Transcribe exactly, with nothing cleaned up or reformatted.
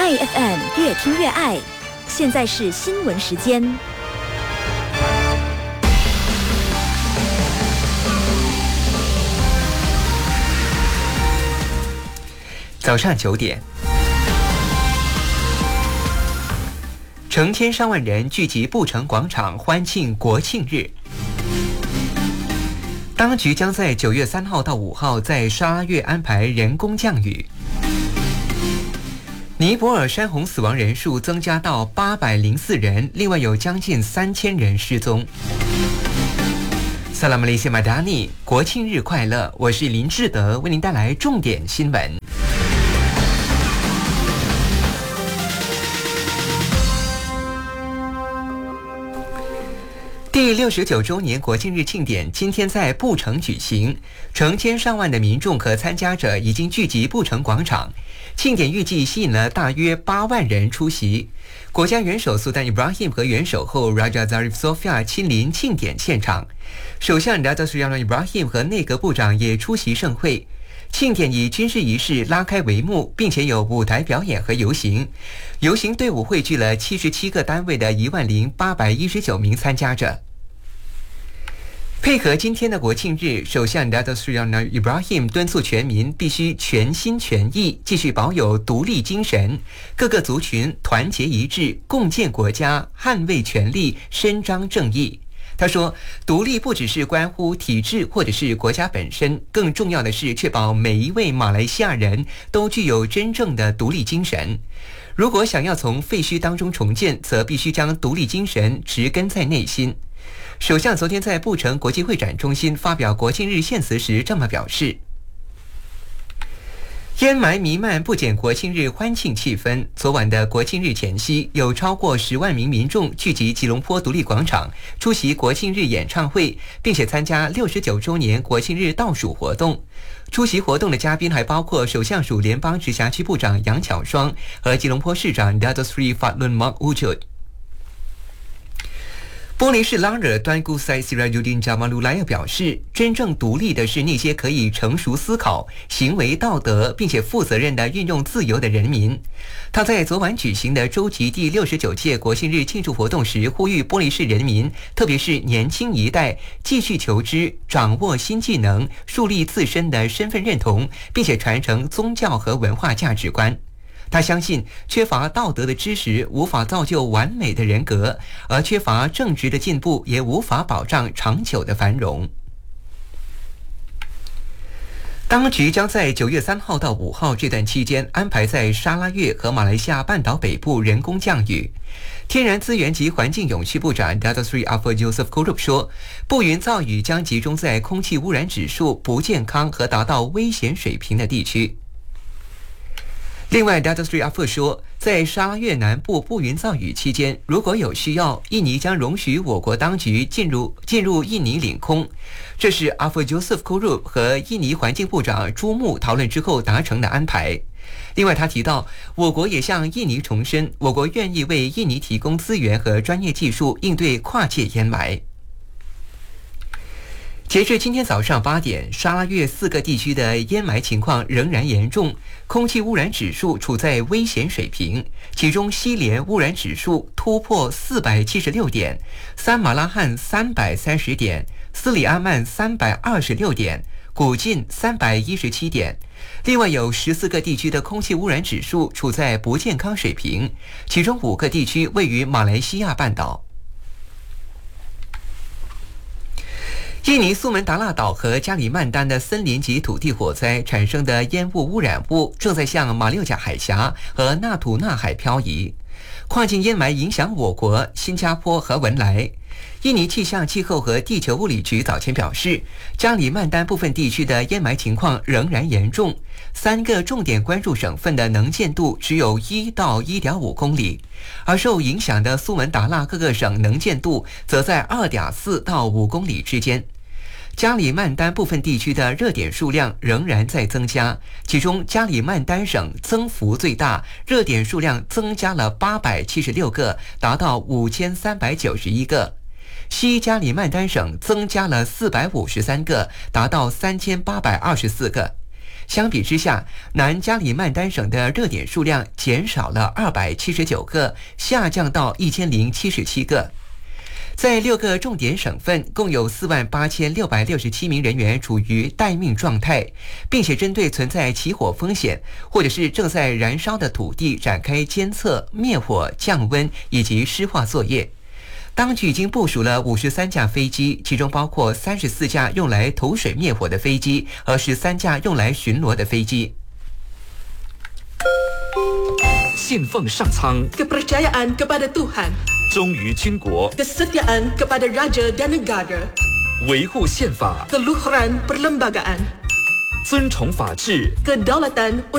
爱 F M 越听越爱，现在是新闻时间。 早上九点，成千上万人聚集布城广场欢庆国庆日。当局将在九月三号到五号在沙拉越安排人工降雨。尼泊尔山洪死亡人数增加到八百零四人，另外有将近三千人失踪。萨拉姆雷西马达尼，国庆日快乐！我是林志德，为您带来重点新闻。第六十九周年国庆日庆典今天在布城举行，成千上万的民众和参加者已经聚集布城广场。庆典预计吸引了大约八万人出席。国家元首苏丹伊布拉欣和元首后 Raja Zarif Sofia 亲临庆典现场，首相 Datuk Seri Anwar Ibrahim 和内阁部长也出席盛会。庆典以军事仪式拉开帷幕，并且有舞台表演和游行。游行队伍汇聚了七十七个单位的一万零八百一十九名参加者。配合今天的国庆日，首相 Datuk Seri Anwar Ibrahim 敦促全民必须全心全意继续保有独立精神，各个族群团结一致，共建国家，捍卫权利，伸张正义。他说，独立不只是关乎体制或者是国家本身，更重要的是确保每一位马来西亚人都具有真正的独立精神。如果想要从废墟当中重建，则必须将独立精神植根在内心。首相昨天在布城国际会展中心发表国庆日献词时这么表示。烟霾弥漫，不减国庆日欢庆气氛。昨晚的国庆日前夕，有超过十万名民众聚集吉隆坡独立广场，出席国庆日演唱会，并且参加六十九周年国庆日倒数活动。出席活动的嘉宾还包括首相署联邦直辖区部长杨巧双和吉隆坡市长 Datuk Seri Fadlun Mak Wujud。波利市拉惹端固塞西拉尤丁加马鲁莱尔表示，真正独立的是那些可以成熟思考、行为道德并且负责任地运用自由的人民。他在昨晚举行的州级第六十九届国庆日庆祝活动时，呼吁波利市人民，特别是年轻一代，继续求知、掌握新技能，树立自身的身份认同，并且传承宗教和文化价值观。他相信，缺乏道德的知识无法造就完美的人格，而缺乏正直的进步也无法保障长久的繁荣。当局将在九月三号到五号这段期间安排在沙拉越和马来西亚半岛北部人工降雨。天然资源及环境永续部长 Datuk Seri Afur Joseph Korup 说，布云造雨将集中在空气污染指数不健康和达到危险水平的地区。另外 Datuk Seri Afur 说，在沙拉越南部布云造雨期间，如果有需要，印尼将容许我国当局进入进入印尼领空。这是 Afur Joseph Korup 和印尼环境部长朱木讨论之后达成的安排。另外他提到，我国也向印尼重申，我国愿意为印尼提供资源和专业技术，应对跨界烟霾。截至今天早上八点，沙拉越四个地区的烟霾情况仍然严重，空气污染指数处在危险水平，其中西莲污染指数突破四百七十六点，三马拉罕三百三十点，斯里阿曼三百二十六点，古晋三百一十七点。另外有十四个地区的空气污染指数处在不健康水平，其中五个地区位于马来西亚半岛。印尼苏门答腊岛和加里曼丹的森林及土地火灾产生的烟雾污染物正在向马六甲海峡和纳土纳海漂移，跨境烟霾影响我国、新加坡和文莱。印尼气象气候和地球物理局早前表示，加里曼丹部分地区的烟霾情况仍然严重，三个重点关注省份的能见度只有一到一点五公里，而受影响的苏门答腊各个省能见度则在二点四到五公里之间。加里曼丹部分地区的热点数量仍然在增加，其中加里曼丹省增幅最大，热点数量增加了八百七十六个，达到五千三百九十一个。西加里曼丹省增加了四百五十三个，达到三千八百二十四个。 相比之下，南加里曼丹省的热点数量减少了二百七十九个，下降到一千零七十七个。在六个重点省份，共有四万八千六百六十七名人员处于待命状态，并且针对存在起火风险或者是正在燃烧的土地展开监测、灭火、降温以及湿化作业。当局已经部署了五十三架飞机，其中包括三十四架用来投水灭火的飞机和十三架用来巡逻的飞机。 信奉上苍 kepercayaan kepada Tuhan 忠于军国 kesetiaan kepada raja dan negara 维护宪法 keluhuran perlembagaan 尊崇法治 kedaulatan